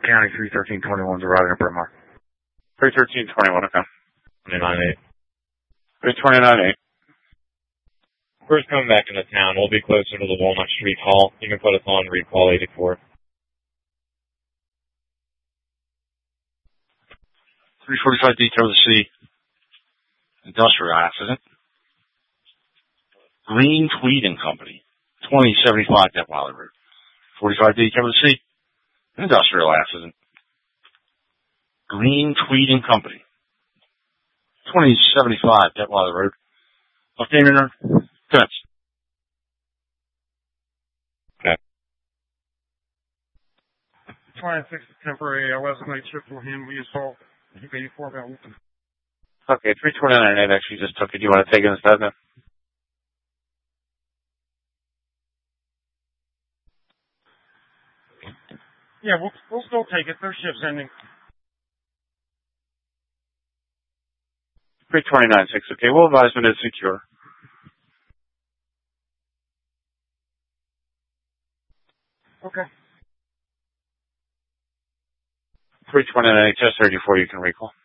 County 31321's arriving at Bryn Mawr. 31321, okay. 298. 329.8. First coming back into town, we'll be closer to the Walnut Street Hall. You can put us on recall 84. 345 detail to C. Industrial accident. Green Tweed and Company, 2075 Detweiler Road. 45 detail to C. Industrial accident. Green Tweed and Company, 2075 Detweiler Road. Updating Fence. Okay. 26 temporary West Night Shift will handle the assault. 84 about. Okay, 329.8 actually just took it. Do you want to take it instead then? Yeah, we'll still take it. Their shift's ending. 329.6, okay. We'll advisement is secure. Okay. 329.8, just 34, you can recall.